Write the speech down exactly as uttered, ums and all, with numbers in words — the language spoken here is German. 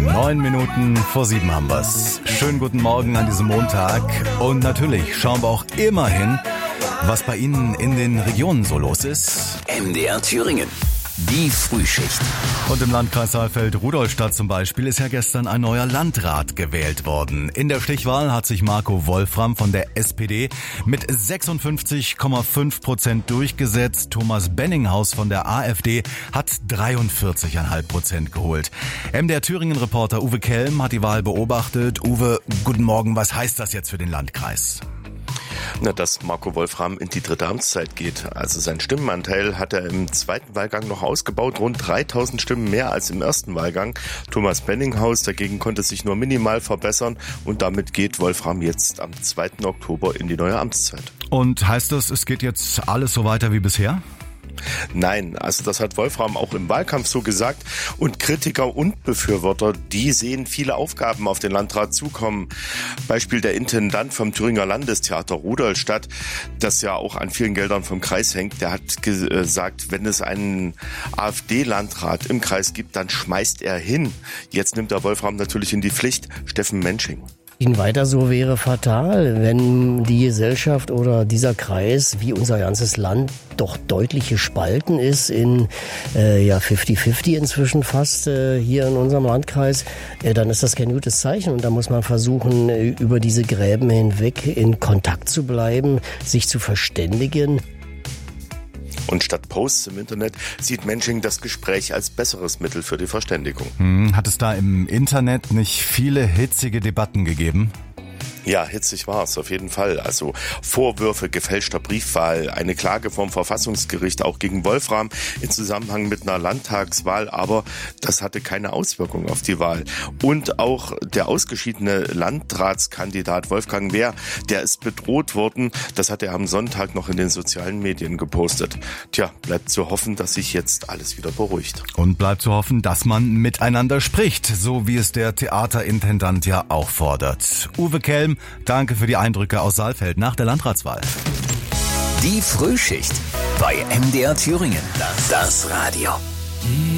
Neun Minuten vor sieben haben wir's. Schönen guten Morgen an diesem Montag. Und natürlich schauen wir auch immer hin, was bei Ihnen in den Regionen so los ist. M D R Thüringen. Die Frühschicht. Und im Landkreis Saalfeld-Rudolstadt zum Beispiel ist ja gestern ein neuer Landrat gewählt worden. In der Stichwahl hat sich Marco Wolfram von der S P D mit sechsundfünfzig Komma fünf Prozent durchgesetzt. Thomas Benninghaus von der A f D hat dreiundvierzig Komma fünf Prozent geholt. M D R Thüringen-Reporter Uwe Kelm hat die Wahl beobachtet. Uwe, guten Morgen. Was heißt das jetzt für den Landkreis? Na, dass Marco Wolfram in die dritte Amtszeit geht. Also sein Stimmenanteil hat er im zweiten Wahlgang noch ausgebaut, rund dreitausend Stimmen mehr als im ersten Wahlgang. Thomas Benninghaus dagegen konnte sich nur minimal verbessern und damit geht Wolfram jetzt am zweiten Oktober in die neue Amtszeit. Und heißt das, es geht jetzt alles so weiter wie bisher? Nein, also das hat Wolfram auch im Wahlkampf so gesagt und Kritiker und Befürworter, die sehen viele Aufgaben auf den Landrat zukommen. Beispiel der Intendant vom Thüringer Landestheater Rudolstadt, das ja auch an vielen Geldern vom Kreis hängt, der hat gesagt, wenn es einen A f D-Landrat im Kreis gibt, dann schmeißt er hin. Jetzt nimmt er Wolfram natürlich in die Pflicht, Steffen Mensching. Ihn weiter so wäre fatal, wenn die Gesellschaft oder dieser Kreis, wie unser ganzes Land, doch deutlich gespalten ist in äh, ja fünfzig fünfzig inzwischen fast äh, hier in unserem Landkreis, äh, dann ist das kein gutes Zeichen. Und da muss man versuchen, äh, über diese Gräben hinweg in Kontakt zu bleiben, sich zu verständigen. Und statt Posts im Internet sieht Mensching das Gespräch als besseres Mittel für die Verständigung. Hm, hat es da im Internet nicht viele hitzige Debatten gegeben? Ja, hitzig war es auf jeden Fall. Also Vorwürfe gefälschter Briefwahl, eine Klage vom Verfassungsgericht auch gegen Wolfram in Zusammenhang mit einer Landtagswahl, aber das hatte keine Auswirkung auf die Wahl. Und auch der ausgeschiedene Landratskandidat Wolfgang Wehr, der ist bedroht worden. Das hat er am Sonntag noch in den sozialen Medien gepostet. Tja, bleibt zu hoffen, dass sich jetzt alles wieder beruhigt. Und bleibt zu hoffen, dass man miteinander spricht, so wie es der Theaterintendant ja auch fordert. Uwe Kelm, danke für die Eindrücke aus Saalfeld nach der Landratswahl. Die Frühschicht bei M D R Thüringen. Das Radio.